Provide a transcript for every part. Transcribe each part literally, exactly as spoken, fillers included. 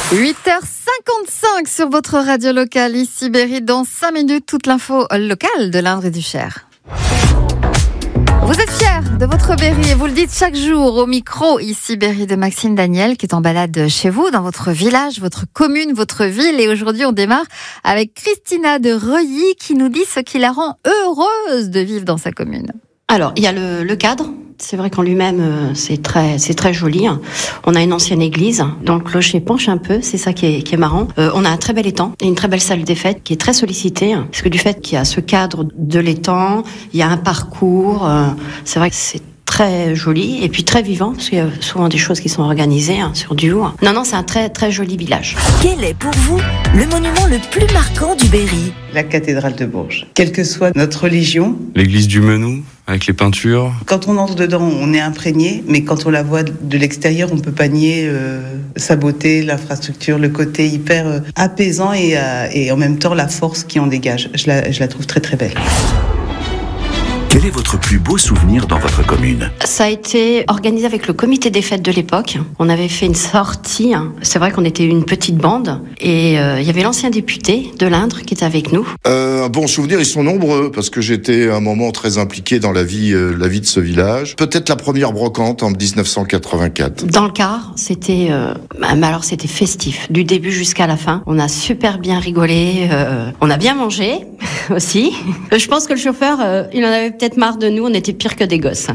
huit heures cinquante-cinq sur votre radio locale, ici Berry. Dans cinq minutes, toute l'info locale de l'Indre et du Cher. Vous êtes fiers de votre Berry et vous le dites chaque jour au micro. Ici Berry de Maxime Daniel qui est en balade chez vous, dans votre village, votre commune, votre ville. Et aujourd'hui, on démarre avec Christina de Reuilly qui nous dit ce qui la rend heureuse de vivre dans sa commune. Alors, il y a le, le cadre. C'est vrai qu'en lui-même, c'est très, c'est très joli. On a une ancienne église, dont le clocher penche un peu. C'est ça qui est, qui est marrant. Euh, on a un très bel étang et une très belle salle des fêtes qui est très sollicitée. Parce que du fait qu'il y a ce cadre de l'étang, il y a un parcours. Euh, c'est vrai que c'est très joli et puis très vivant parce qu'il y a souvent des choses qui sont organisées hein, sur du lourd. Non, non, c'est un très, très joli village. Quel est pour vous le monument le plus marquant du Berry ? La cathédrale de Bourges. Quelle que soit notre religion. L'église du Menou, avec les peintures. Quand on entre dedans, on est imprégné, mais quand on la voit de l'extérieur, on peut pas nier euh, sa beauté, l'infrastructure, le côté hyper euh, apaisant et, euh, et en même temps la force qui en dégage. Je la, je la trouve très très belle. Quel est votre plus beau souvenir dans votre commune ? Ça a été organisé avec le comité des fêtes de l'époque. On avait fait une sortie. C'est vrai qu'on était une petite bande. Et euh, il y avait l'ancien député de l'Indre qui était avec nous. Euh, un bon souvenir, ils sont nombreux, parce que j'étais à un moment très impliqué dans la vie, euh, la vie de ce village. Peut-être la première brocante en dix-neuf cent quatre-vingt-quatre. Dans le car, c'était, euh, mais alors c'était festif, du début jusqu'à la fin. On a super bien rigolé. Euh, on a bien mangé aussi. Je pense que le chauffeur, euh, il en avait peut-être marre de nous, on était pire que des gosses.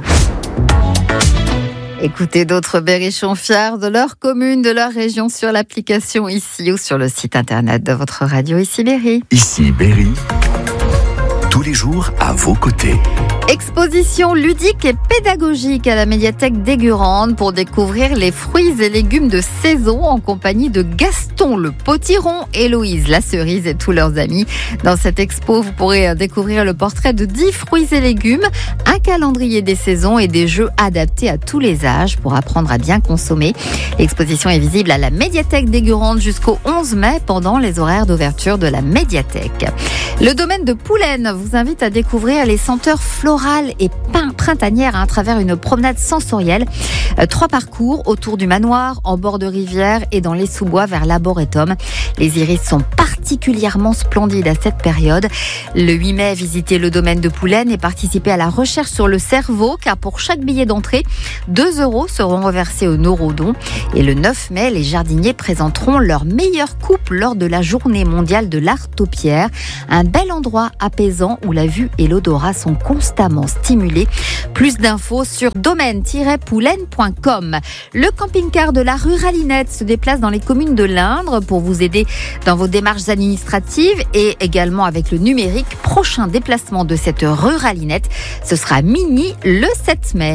Écoutez d'autres berrichons fiers de leur commune, de leur région sur l'application ici ou sur le site internet de votre radio ici Berry. Ici Berry, tous les jours à vos côtés. Exposition ludique et pédagogique à la médiathèque d'Aigurande pour découvrir les fruits et légumes de saison en compagnie de Gaston le potiron, Héloïse la cerise et tous leurs amis. Dans cette expo, vous pourrez découvrir le portrait de dix fruits et légumes, un calendrier des saisons et des jeux adaptés à tous les âges pour apprendre à bien consommer. L'exposition est visible à la médiathèque d'Aigurande jusqu'au onze mai pendant les horaires d'ouverture de la médiathèque. Le domaine de Poulaine vous invite à découvrir les senteurs florales et printanières à travers une promenade sensorielle. Euh, trois parcours autour du manoir, en bord de rivière et dans les sous-bois vers l'Arboretum. Les iris sont particulièrement splendides à cette période. Le huit mai, visitez le domaine de Poulaine et participez à la recherche sur le cerveau, car pour chaque billet d'entrée, deux euros seront reversés au Neurodon. Et le neuf mai, les jardiniers présenteront leur meilleure coupe lors de la journée mondiale de l'art taupière. Un bel endroit apaisant où la vue et l'odorat sont constamment stimulés. Plus d'infos sur domaine tiret poulaine point com. Le camping-car de la Ruralinette se déplace dans les communes de l'Indre pour vous aider dans vos démarches administratives et également avec le numérique. Prochain déplacement de cette Ruralinette, ce sera Mini le sept mai.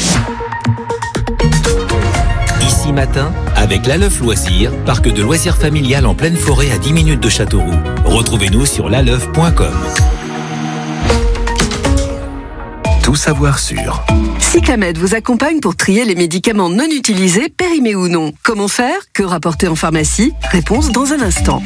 Ici matin, avec l'Aleuf Loisirs, parc de loisirs familial en pleine forêt à dix minutes de Châteauroux. Retrouvez-nous sur l'aleuf point com. Tout savoir sur. Cyclamed vous accompagne pour trier les médicaments non utilisés, périmés ou non. Comment faire ? Que rapporter en pharmacie ? Réponse dans un instant.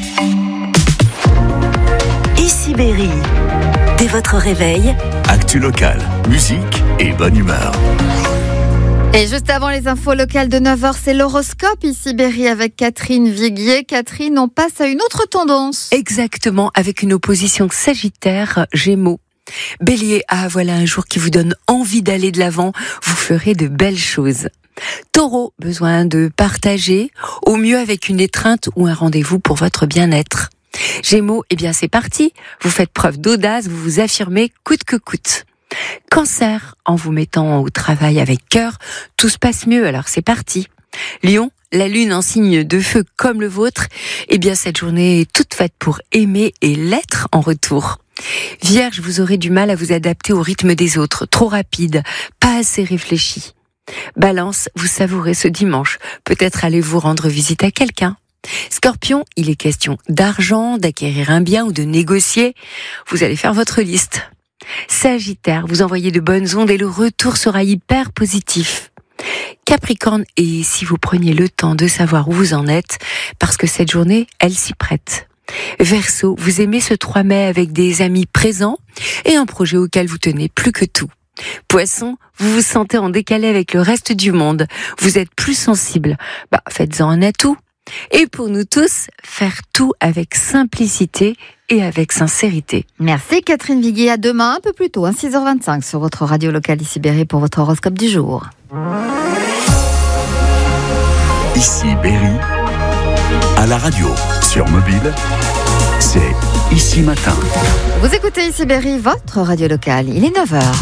Ici Berry. Dès votre réveil, Actu locale, musique et bonne humeur. Et juste avant les infos locales de neuf heures, c'est l'horoscope ici Berry avec Catherine Viguier. Catherine, on passe à une autre tendance. Exactement, avec une opposition Sagittaire-Gémeaux. Bélier, ah voilà un jour qui vous donne envie d'aller de l'avant, vous ferez de belles choses. Taureau, besoin de partager, au mieux avec une étreinte ou un rendez-vous pour votre bien-être. Gémeaux, eh bien c'est parti, vous faites preuve d'audace, vous vous affirmez coûte que coûte. Cancer, en vous mettant au travail avec cœur, tout se passe mieux, alors c'est parti. Lion, la lune en signe de feu comme le vôtre, eh bien cette journée est toute faite pour aimer et l'être en retour. Vierge, vous aurez du mal à vous adapter au rythme des autres, trop rapide, pas assez réfléchi. Balance, vous savourez ce dimanche, peut-être allez vous rendre visite à quelqu'un. Scorpion, il est question d'argent, d'acquérir un bien ou de négocier, vous allez faire votre liste. Sagittaire, vous envoyez de bonnes ondes et le retour sera hyper positif. Capricorne, et si vous preniez le temps de savoir où vous en êtes, parce que cette journée, elle s'y prête. Verseau, vous aimez ce trois mai avec des amis présents et un projet auquel vous tenez plus que tout. Poisson, vous vous sentez en décalé avec le reste du monde. Vous êtes plus sensible. Bah, faites-en un atout. Et pour nous tous, faire tout avec simplicité et avec sincérité. Merci Catherine Viguier. À demain, un peu plus tôt, hein, six heures vingt-cinq sur votre radio locale ici Berry pour votre horoscope du jour. Ici Berry, à la radio, sur mobile, c'est Ici Matin. Vous écoutez Ici Berry, votre radio locale. Il est neuf heures.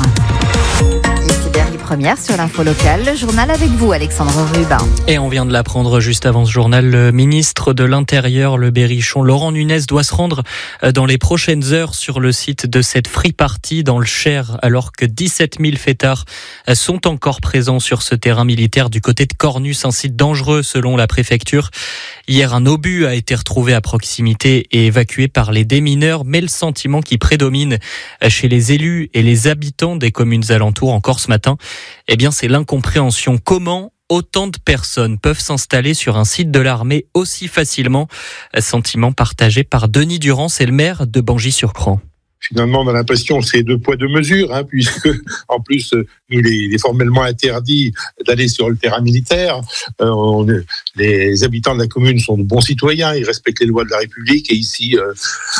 Ici Berry première sur l'info locale, le journal avec vous Alexandre Rubin. Et on vient de l'apprendre juste avant ce journal, le ministre de l'Intérieur, le Berrichon, Laurent Nunez, doit se rendre dans les prochaines heures sur le site de cette free party dans le Cher, alors que dix-sept mille fêtards sont encore présents sur ce terrain militaire du côté de Cornus, un site dangereux selon la préfecture. Hier, un obus a été retrouvé à proximité et évacué par les démineurs, mais le sentiment qui prédomine chez les élus et les habitants des communes alentours encore ce matin, eh bien, c'est l'incompréhension. Comment autant de personnes peuvent s'installer sur un site de l'armée aussi facilement? Sentiment partagé par Denis Durand, c'est le maire de Bangis-sur-Cran. Finalement, on a l'impression que c'est deux poids, deux mesures, hein, puisque, en plus, nous, il est formellement interdit d'aller sur le terrain militaire. Euh, on, les habitants de la commune sont de bons citoyens, ils respectent les lois de la République, et ici, euh,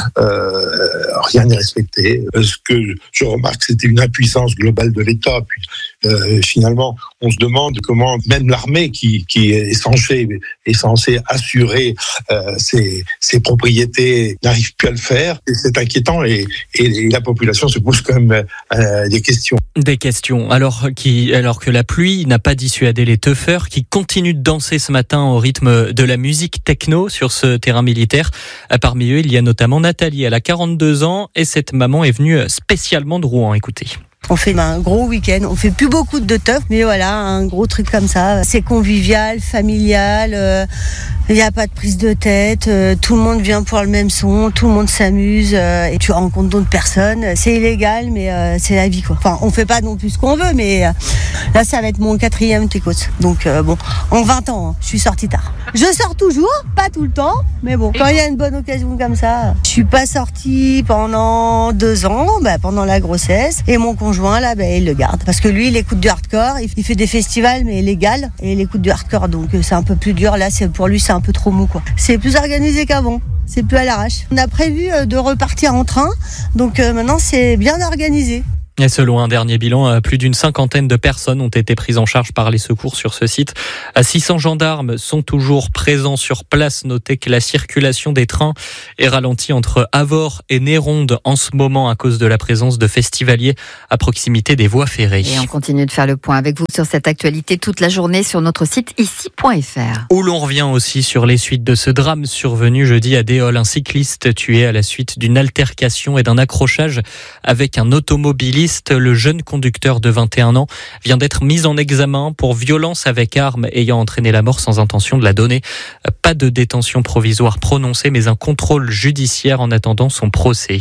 euh, rien n'est respecté. Ce que je remarque, c'était une impuissance globale de l'État. Puis, euh, finalement, on se demande comment même l'armée, qui, qui est censée, est censée assurer euh, ses, ses propriétés, n'arrive plus à le faire. Et c'est inquiétant, et Et la population se pose quand même euh, des questions. Des questions, alors, qui, alors que la pluie n'a pas dissuadé les teufeurs qui continuent de danser ce matin au rythme de la musique techno sur ce terrain militaire. Parmi eux, il y a notamment Nathalie, elle a quarante-deux ans et cette maman est venue spécialement de Rouen. Écoutez. On fait un gros week-end, on fait plus beaucoup de teuf, mais voilà, un gros truc comme ça. C'est convivial, familial, il euh, n'y a pas de prise de tête, euh, tout le monde vient pour le même son, tout le monde s'amuse, euh, et tu rencontres d'autres personnes. C'est illégal, mais euh, c'est la vie, quoi. Enfin, on fait pas non plus ce qu'on veut, mais euh, là, ça va être mon quatrième Técos. Donc euh, bon, en vingt ans, hein, je suis sortie tard. Je sors toujours, pas tout le temps, mais bon, quand il y a une bonne occasion comme ça. Je suis pas sortie pendant deux ans, bah, pendant la grossesse, et mon conjoint là, ben, il le garde. Parce que lui, il écoute du hardcore, il fait des festivals, mais légal, et il écoute du hardcore, donc c'est un peu plus dur. Là, c'est, pour lui, c'est un peu trop mou, quoi. C'est plus organisé qu'avant. C'est plus à l'arrache. On a prévu de repartir en train, donc euh, maintenant, c'est bien organisé. Et selon un dernier bilan, plus d'une cinquantaine de personnes ont été prises en charge par les secours sur ce site. six cents gendarmes sont toujours présents sur place. Notez que la circulation des trains est ralentie entre Avord et Néronde en ce moment à cause de la présence de festivaliers à proximité des voies ferrées. Et on continue de faire le point avec vous sur cette actualité toute la journée sur notre site ici point f r. Où l'on revient aussi sur les suites de ce drame survenu jeudi à Déol. Un cycliste tué à la suite d'une altercation et d'un accrochage avec un automobiliste. Le jeune conducteur de vingt et un ans vient d'être mis en examen pour violence avec arme ayant entraîné la mort sans intention de la donner. Pas de détention provisoire prononcée, mais un contrôle judiciaire en attendant son procès.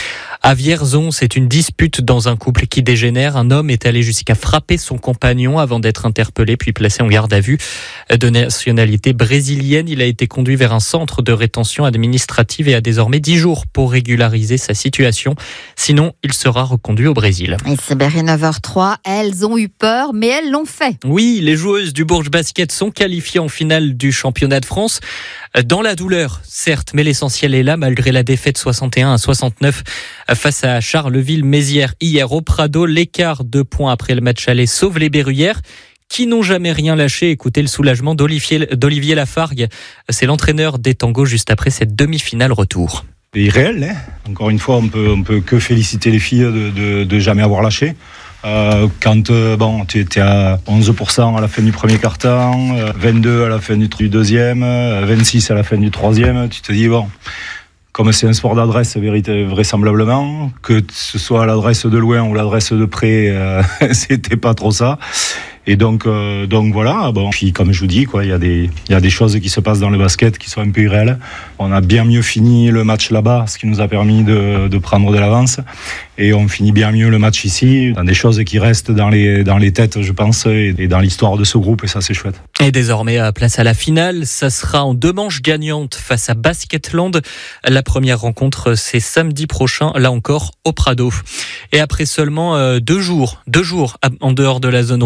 À Vierzon, c'est une dispute dans un couple qui dégénère. Un homme est allé jusqu'à frapper son compagnon avant d'être interpellé puis placé en garde à vue. De nationalité brésilienne, il a été conduit vers un centre de rétention administrative et a désormais dix jours pour régulariser sa situation. Sinon, il sera reconduit au Brésil. Et c'est Berry neuf heures trois. Elles ont eu peur, mais elles l'ont fait. Oui, les joueuses du Bourges Basket sont qualifiées en finale du championnat de France. Dans la douleur, certes, mais l'essentiel est là, malgré la défaite soixante et un à soixante-neuf face à Charleville-Mézières hier au Prado. L'écart de points après le match aller sauve les Berruyères, qui n'ont jamais rien lâché. Écoutez le soulagement d'Olivier, d'Olivier Lafargue. C'est l'entraîneur des Tangos juste après cette demi-finale retour. C'est irréel, hein. Encore une fois, on peut, on peut que féliciter les filles de, de, de jamais avoir lâché. Euh, quand euh, bon, tu étais à onze pour cent à la fin du premier quart-temps, euh, vingt-deux à la fin du, du deuxième, euh, vingt-six à la fin du troisième, tu te dis bon, comme c'est un sport d'adresse vraisemblablement, que ce soit l'adresse de loin ou l'adresse de près, euh, c'était pas trop ça. Et donc, euh, donc voilà. Bon, puis comme je vous dis, quoi, il y a des, il y a des choses qui se passent dans le basket qui sont un peu irréelles. On a bien mieux fini le match là-bas, ce qui nous a permis de, de prendre de l'avance. Et on finit bien mieux le match ici. Dans des choses qui restent dans les, dans les têtes, je pense, et, et dans l'histoire de ce groupe. Et ça, c'est chouette. Et désormais, place à la finale. Ça sera en deux manches gagnantes face à Basketland. La première rencontre, c'est samedi prochain, là encore, au Prado. Et après seulement euh, deux jours, deux jours en dehors de la zone rouge,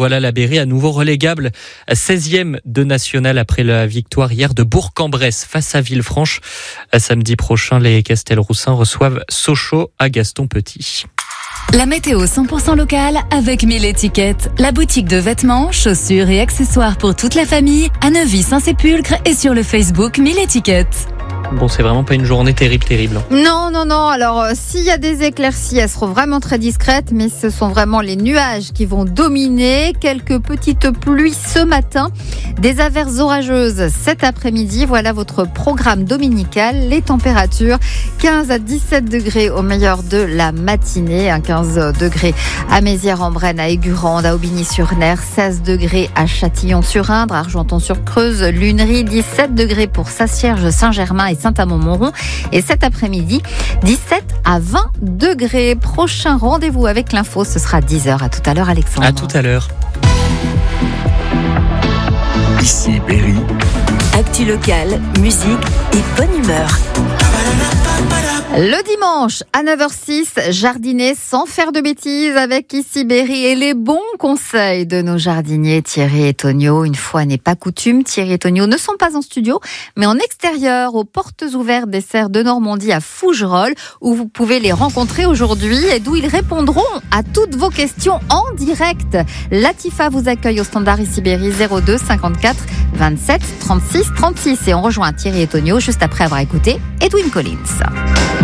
Voilà-la-Berry à nouveau relégable, seizième de national après la victoire hier de Bourg-en-Bresse face à Villefranche. Samedi prochain, les Castelroussins reçoivent Sochaux à Gaston Petit. La météo cent pour cent locale avec mille étiquettes. La boutique de vêtements, chaussures et accessoires pour toute la famille à Neuvy-Saint-Sépulcre et sur le Facebook mille étiquettes. Bon, c'est vraiment pas une journée terrible, terrible. Non, non, non. Alors, euh, s'il y a des éclaircies, elles seront vraiment très discrètes, mais ce sont vraiment les nuages qui vont dominer. Quelques petites pluies ce matin, des averses orageuses cet après-midi. Voilà votre programme dominical. Les températures, quinze à dix-sept degrés au meilleur de la matinée. Un quinze degrés à Mézières-en-Brenne, à Aigurande, à Aubigny-sur-Ner, seize degrés à Châtillon-sur-Indre, Argenton-sur-Creuse, Lunery, dix-sept degrés pour Saint-Cierges, Saint-Germain et Saint-Amand-Montrond. Et cet après-midi, dix-sept à vingt degrés. Prochain rendez-vous avec l'info, ce sera dix heures. À tout à l'heure, Alexandre. À tout à l'heure. Ici Berry. Actu locale, musique et bonne humeur. Le dimanche à neuf heures six, jardiner sans faire de bêtises avec Ici Berry et les bons conseils de nos jardiniers Thierry et Tonio. Une fois n'est pas coutume, Thierry et Tonio ne sont pas en studio, mais en extérieur, aux portes ouvertes des serres de Normandie à Fougerolles, où vous pouvez les rencontrer aujourd'hui et d'où ils répondront à toutes vos questions en direct. Latifa vous accueille au standard Ici Berry zéro deux cinquante-quatre vingt-sept trente-six trente-six et on rejoint Thierry et Tonio juste après avoir écouté Edwyn Collins.